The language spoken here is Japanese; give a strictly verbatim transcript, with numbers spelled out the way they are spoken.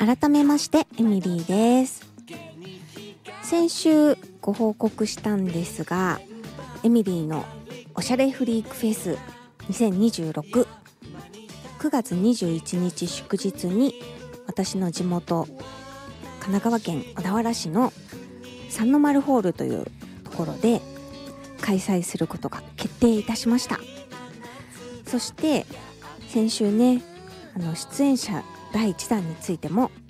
改めましてエミリーです。先週ご報告したんですが、エミリーのおしゃれフリークフェスにせんにじゅうろく くがつにじゅういちにち祝日に私の地元神奈川県小田原市の三の丸ホールというところで開催することが決定いたしました。そして先週ね、あの出演者だいいちだんについても